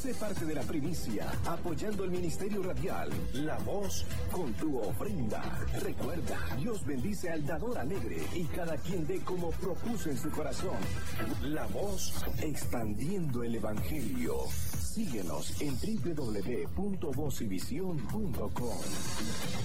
Sé parte de la primicia, apoyando el Ministerio Radial. La Voz con tu ofrenda. Recuerda, Dios bendice al dador alegre y cada quien dé como propuso en su corazón. La Voz, expandiendo el Evangelio. Síguenos en www.vozyvision.com.